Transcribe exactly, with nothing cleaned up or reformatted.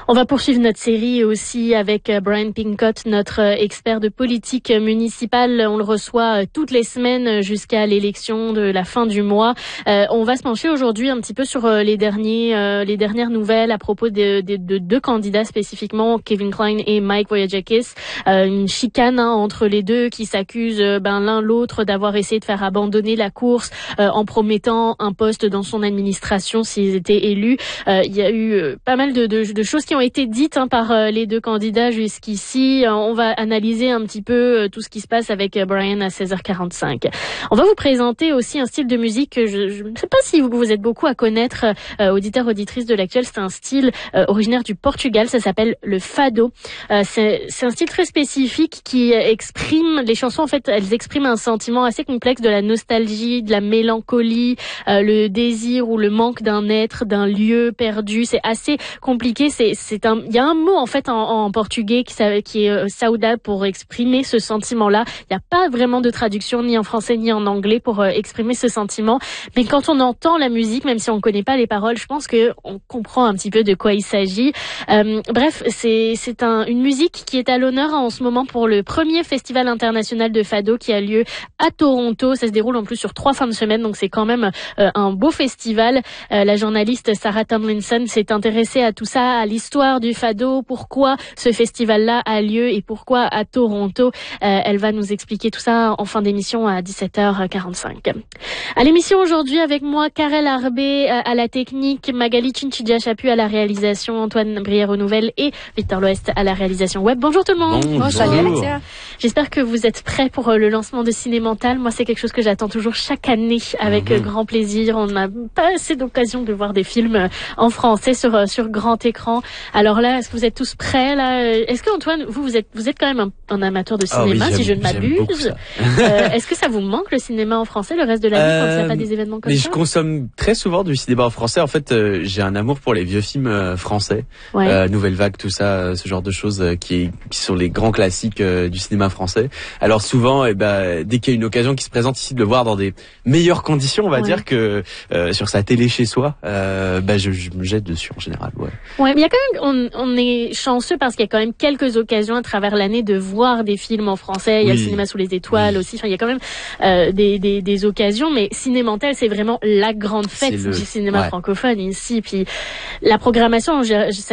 On va poursuivre notre série aussi avec Brian Pincott, notre expert de politique municipale. On le reçoit toutes les semaines jusqu'à l'élection de la fin du mois. Euh, on va se pencher aujourd'hui un petit peu sur les derniers, euh, les dernières nouvelles à propos de, de, de deux candidats spécifiquement, Kevin Kline et Mike Voyagakis. Euh, une chicane hein, entre les deux qui s'accusent ben, l'un l'autre d'avoir essayé de faire abandonner la course euh, en promettant un poste dans son administration s'ils étaient élus. Euh, il y a eu euh, pas mal de, de, de choses qui ont été dites hein, par euh, les deux candidats jusqu'ici. Euh, on va analyser un petit peu euh, tout ce qui se passe avec euh, Brian à seize heures quarante-cinq. On va vous présenter aussi un style de musique que je, je ne sais pas si vous, vous êtes beaucoup à connaître, euh, auditeurs, auditrices de l'actuel. C'est un style euh, originaire du Portugal, ça s'appelle le fado. Euh, c'est, c'est un style très spécifique qui exprime, les chansons en fait, elles expriment un sentiment assez complexe de la nostalgie, de la mélancolie, euh, le désir ou le manque d'un être, d'un lieu perdu. C'est assez compliqué. C'est, c'est un, il y a un mot en fait en, en portugais qui, qui est euh, saudade pour exprimer ce sentiment-là. Il n'y a pas vraiment de traduction ni en français ni en anglais pour euh, exprimer ce sentiment. Mais quand on entend la musique, même si on ne connaît pas les paroles, je pense que on comprend un petit peu de quoi il s'agit. Euh, bref, c'est, c'est un, une musique qui est à l'honneur en ce moment pour le premier festival international de fado qui a lieu à Toronto. Ça se déroule en plus sur trois fins de semaine, donc c'est quand même euh, un beau festival. Euh, la journaliste Sarah Tomlinson s'est intéressée à tout ça, à l'histoire du fado, pourquoi ce festival-là a lieu et pourquoi à Toronto. Euh, elle va nous expliquer tout ça en fin d'émission à dix-sept heures quarante-cinq. À l'émission aujourd'hui avec moi, Karel Arbé euh, à la technique, Magali Chinchidja-Chapu à la réalisation, Antoine Brière aux nouvelles et Victor Loest à la réalisation web. Bonjour tout le monde. Bonjour. Salut Alexia. J'espère que vous êtes prêts pour euh, le lancement de Cinémental. Moi, c'est quelque chose que j'attends toujours chaque année avec mmh. euh, grand plaisir. On n'a pas assez d'occasion de voir des films euh, en français sur euh, sur grand écran. Alors là, est-ce que vous êtes tous prêts là? Est-ce que Antoine, vous vous êtes vous êtes quand même un, un amateur de cinéma, ah oui, si je ne m'abuse. euh, est-ce que ça vous manque le cinéma en français le reste de l'année euh, quand il n'y a pas des événements comme mais ça? Mais je consomme très souvent du cinéma en français. En fait, euh, j'ai un amour pour les vieux films euh, français, ouais. euh, Nouvelle Vague, tout ça, euh, ce genre de choses euh, qui, qui sont les grands classiques euh, du cinéma français. Alors souvent, eh ben, dès qu'il y a une occasion qui se présente ici de le voir dans des meilleures conditions, on va ouais. dire que euh, sur sa télé chez soi, euh, bah, je, je me jette dessus en général. Ouais. Ouais, mais il y a quand même, on, on est chanceux parce qu'il y a quand même quelques occasions à travers l'année de voir des films en français. Il y a oui. le cinéma sous les étoiles oui. aussi. Enfin, il y a quand même euh, des, des, des occasions, mais Cinémental, c'est vraiment la grande fête le... du cinéma ouais. francophone ici. Puis la programmation, je, je